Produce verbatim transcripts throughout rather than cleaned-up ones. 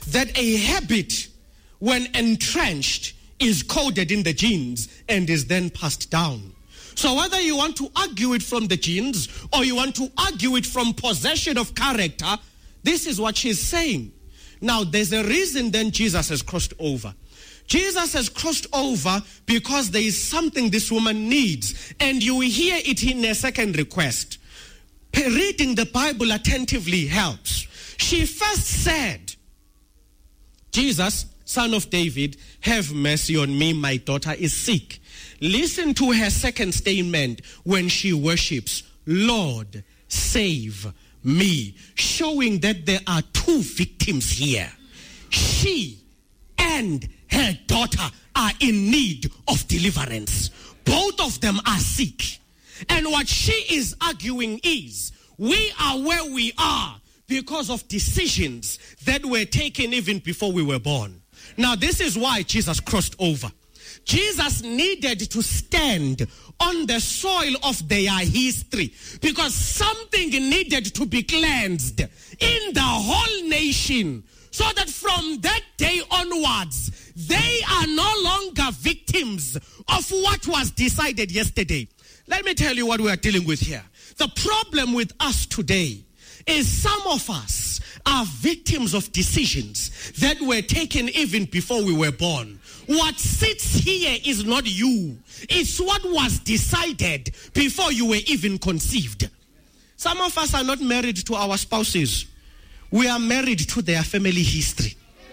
that a habit, when entrenched, is coded in the genes and is then passed down. So whether you want to argue it from the genes or you want to argue it from possession of character, this is what she's saying. Now, there's a reason then Jesus has crossed over. Jesus has crossed over because there is something this woman needs. And you hear it in a second request. Reading the Bible attentively helps. She first said, Jesus, Son of David, have mercy on me, my daughter is sick. Listen to her second statement when she worships, Lord, save me, showing that there are two victims here. She and her daughter are in need of deliverance. Both of them are sick. And what she is arguing is, we are where we are because of decisions that were taken even before we were born. Now, this is why Jesus crossed over. Jesus needed to stand on the soil of their history because something needed to be cleansed in the whole nation so that from that day onwards, they are no longer victims of what was decided yesterday. Let me tell you what we are dealing with here. The problem with us today is some of us are victims of decisions that were taken even before we were born. What sits here is not you. It's what was decided before you were even conceived. Some of us are not married to our spouses. We are married to their family history.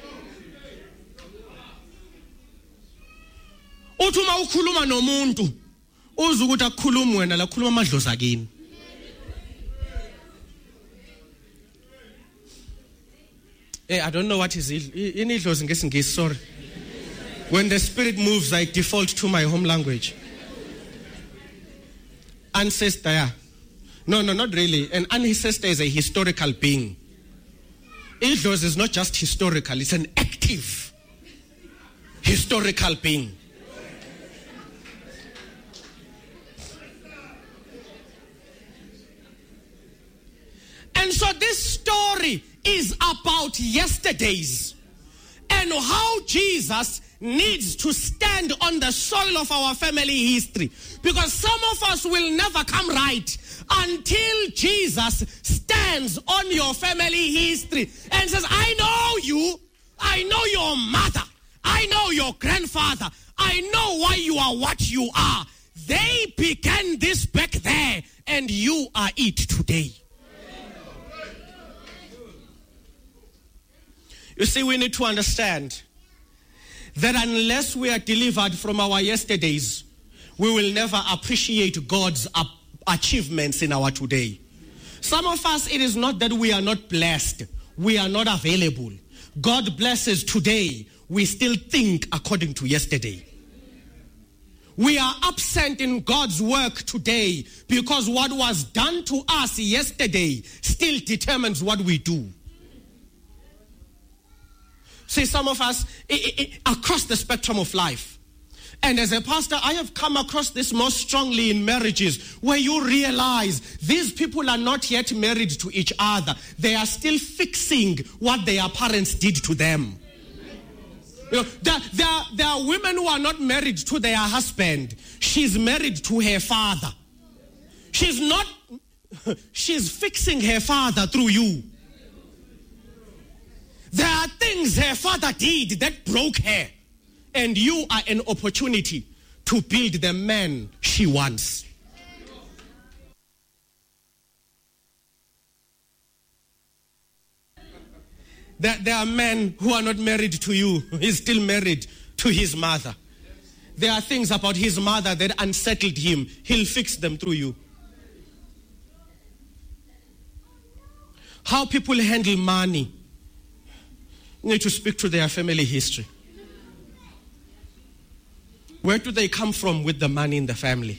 Utuma ukhuluma nomuntu uzukuthi akukhuluma wena la khuluma amadlozi akini. Hey, I don't know what is it. In idlozi ngesingisi, sorry. When the spirit moves, I default to my home language. Ancestor, yeah. No, no, not really. An ancestor is a historical being. Idlozi is not just historical, it's an active historical being. And so this story is about yesterdays and how Jesus needs to stand on the soil of our family history. Because some of us will never come right until Jesus stands on your family history and says, I know you, I know your mother, I know your grandfather, I know why you are what you are. They began this back there and you are it today. You see, we need to understand that unless we are delivered from our yesterdays, we will never appreciate God's achievements in our today. Some of us, it is not that we are not blessed. We are not available. God blesses today. We still think according to yesterday. We are absent in God's work today because what was done to us yesterday still determines what we do. See, some of us I, I, across the spectrum of life. And as a pastor, I have come across this most strongly in marriages where you realize these people are not yet married to each other. They are still fixing what their parents did to them. You know, there, there, there are women who are not married to their husband. She's married to her father. She's not, she's fixing her father through you. There are things her father did that broke her. And you are an opportunity to build the man she wants. There, there are men who are not married to you. He's still married to his mother. There are things about his mother that unsettled him. He'll fix them through you. How people handle money. Need to speak to their family history. Where do they come from with the money in the family?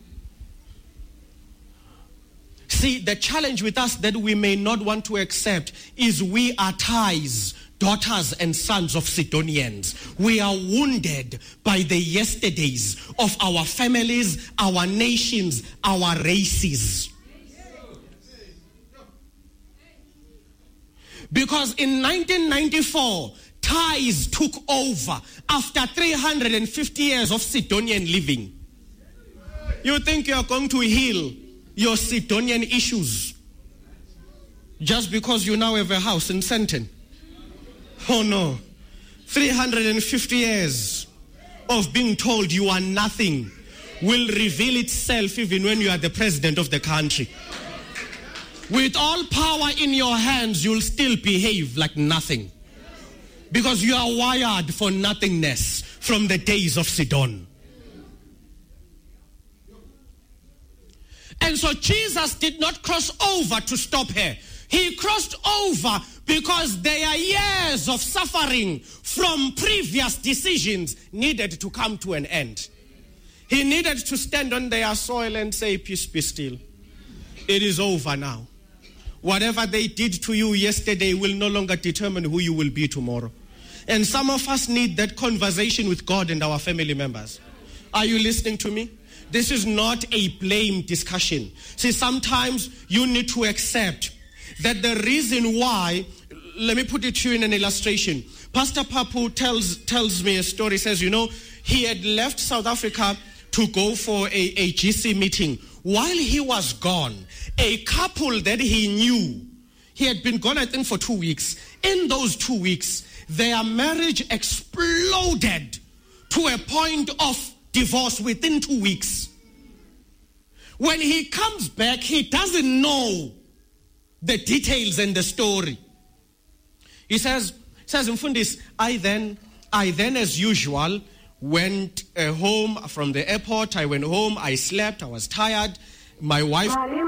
See, the challenge with us that we may not want to accept is we are ties, daughters and sons of Sidonians. We are wounded by the yesterdays of our families, our nations, our races. Because in nineteen ninety-four, Thais took over after three hundred fifty years of Sidonian living. You think you're going to heal your Sidonian issues just because you now have a house in Sandton? Oh no. three hundred fifty years of being told you are nothing will reveal itself even when you are the president of the country. With all power in your hands, you'll still behave like nothing. Because you are wired for nothingness from the days of Sidon. And so Jesus did not cross over to stop her. He crossed over because their years of suffering from previous decisions needed to come to an end. He needed to stand on their soil and say, peace be still. It is over now. Whatever they did to you yesterday will no longer determine who you will be tomorrow. And some of us need that conversation with God and our family members. Are you listening to me? This is not a blame discussion. See, sometimes you need to accept that the reason why, let me put it to you in an illustration. Pastor Papu tells tells me a story, says, you know, he had left South Africa to go for a, a G C meeting. While he was gone, a couple that he knew, he had been gone, I think, for two weeks. In those two weeks, their marriage exploded to a point of divorce within two weeks. When he comes back, he doesn't know the details and the story. He says, says Mfundis, I then, I then as usual went uh, home from the airport. I went home, I slept, I was tired. My wife